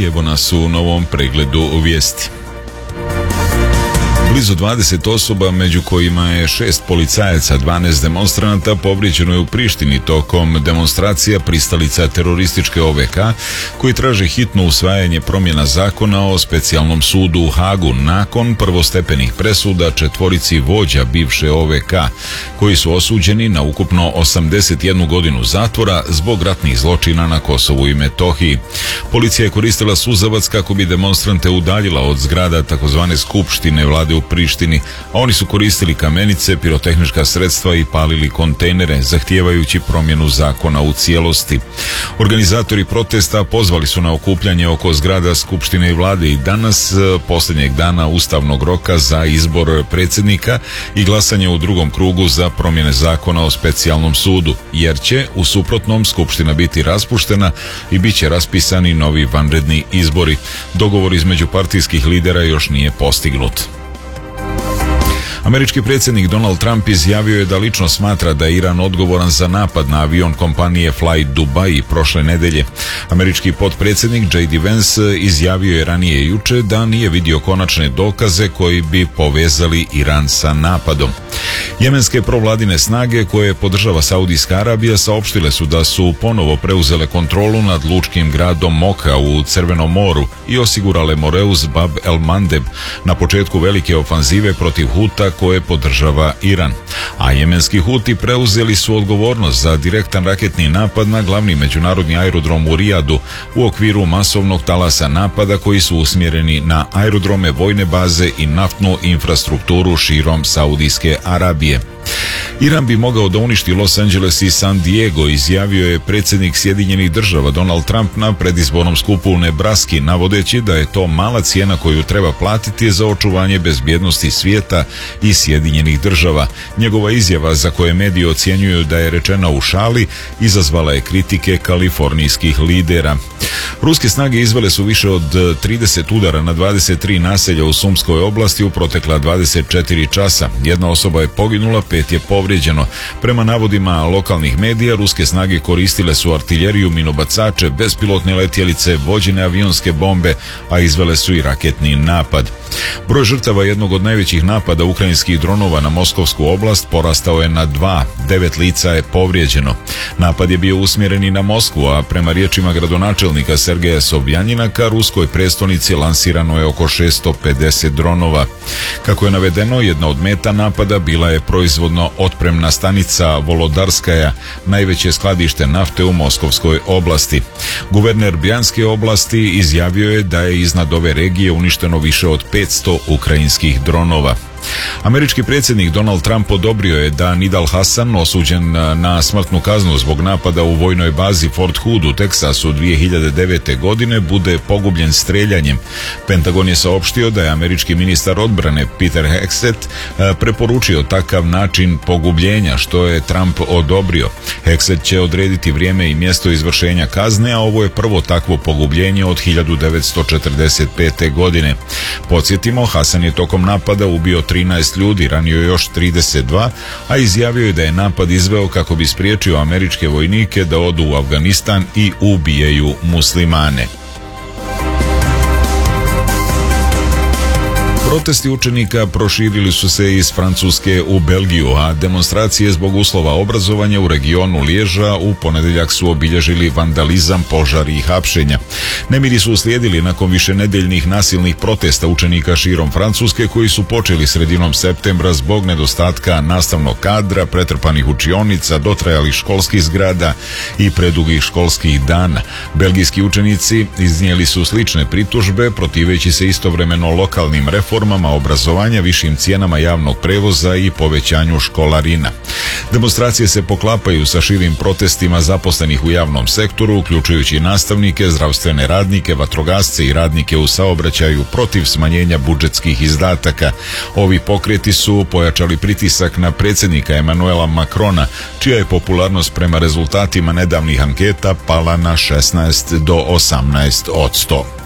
evo nas u novom pregledu vijesti. Blizu 20 osoba, među kojima je 6 policajaca, 12 demonstranata, povrijeđeno je u Prištini tokom demonstracija pristalica terorističke OVK, koji traže hitno usvajanje promjena zakona o specijalnom sudu u Hagu nakon prvostepenih presuda četvorici vođa bivše OVK, koji su osuđeni na ukupno 81 godinu zatvora zbog ratnih zločina na Kosovu i Metohiji. Policija je koristila suzavac kako bi demonstrante udaljila od zgrada takozvane skupštine vlade u Prištini, a oni su koristili kamenice, pirotehnička sredstva i palili kontejnere, zahtijevajući promjenu zakona u cijelosti. Organizatori protesta pozvali su na okupljanje oko zgrada skupštine i vlade i danas, posljednjeg dana ustavnog roka za izbor predsjednika i glasanje u drugom krugu za promjene zakona o specijalnom sudu, jer će u suprotnom skupština biti raspuštena i bit će raspisani novi vanredni izbori. Dogovor između partijskih lidera još nije postignut. Američki predsjednik Donald Trump izjavio je da lično smatra da je Iran odgovoran za napad na avion kompanije Fly Dubai prošle nedelje. Američki potpredsjednik J.D. Vance izjavio je ranije juče da nije vidio konačne dokaze koji bi povezali Iran sa napadom. Jemenske provladine snage koje podržava Saudijska Arabija saopštile su da su ponovo preuzele kontrolu nad lučkim gradom Moka u Crvenom moru i osigurale Moreus Bab el Mandeb na početku velike ofanzive protiv Huta koje podržava Iran. A jemenski Huti preuzeli su odgovornost za direktan raketni napad na glavni međunarodni aerodrom u Rijadu u okviru masovnog talasa napada koji su usmjereni na aerodrome, vojne baze i naftnu infrastrukturu širom Saudijske Arabije. Iran bi mogao da uništi Los Angeles i San Diego, izjavio je predsjednik Sjedinjenih Država Donald Trump na predizbornom skupu u Nebraski, navodeći da je to mala cijena koju treba platiti za očuvanje bezbjednosti svijeta i Sjedinjenih Država. Njegova izjava, za koje mediji ocjenjuju da je rečena u šali, izazvala je kritike kalifornijskih lidera. Ruske snage izvele su više od 30 udara na 23 naselja u Sumskoj oblasti u protekla 24 časa. Jedna osoba je poginula, 5 je povrijeđeno. Prema navodima lokalnih medija, ruske snage koristile su artiljeriju, minobacače, bespilotne letjelice, vođene avionske bombe, a izvele su i raketni napad. Broj žrtava jednog od najvećih napada ukrajinskih dronova na Moskovsku oblast porastao je na 2, 9 lica je povrijeđeno. Napad je bio usmjeren i na Moskvu, a prema riječima gradonačelnika Sergeja Sobjanina ka ruskoj prestonici lansirano je oko 650 dronova. Kako je navedeno, jedna od meta napada bila je proizvodno otpremna stanica Volodarskaja, najveće skladište nafte u Moskovskoj oblasti. Guverner Brjanske oblasti izjavio je da je iznad ove regije uništeno više od 500 ukrajinskih dronova. Američki predsjednik Donald Trump odobrio je da Nidal Hasan, osuđen na smrtnu kaznu zbog napada u vojnoj bazi Fort Hood u Teksasu 2009. godine, bude pogubljen streljanjem. Pentagon je saopštio da je američki ministar odbrane Peter Hegseth preporučio takav način pogubljenja, što je Trump odobrio. Hegseth će odrediti vrijeme i mjesto izvršenja kazne, a ovo je prvo takvo pogubljenje od 1945. godine. Podsjetimo, Hasan je tokom napada ubio 13 ljudi, ranio još 32, a izjavio je da je napad izveo kako bi spriječio američke vojnike da odu u Afganistan i ubijaju muslimane. Protesti učenika proširili su se iz Francuske u Belgiju, a demonstracije zbog uslova obrazovanja u regionu Liježa u ponedjeljak su obilježili vandalizam, požar i hapšenja. Nemiri su uslijedili nakon višenedeljnih nasilnih protesta učenika širom Francuske koji su počeli sredinom septembra zbog nedostatka nastavnog kadra, pretrpanih učionica, dotrajalih školskih zgrada i predugih školskih dana. Belgijski učenici iznijeli su slične pritužbe, protiveći se istovremeno lokalnim reformama obrazovanja, višim cijenama javnog prevoza i povećanju školarina. Demonstracije se poklapaju sa širim protestima zaposlenih u javnom sektoru, uključujući nastavnike, zdravstvene radnike, vatrogasce i radnike u saobraćaju protiv smanjenja budžetskih izdataka. Ovi pokreti su pojačali pritisak na predsjednika Emmanuela Macrona, čija je popularnost prema rezultatima nedavnih anketa pala na 16 do 18%.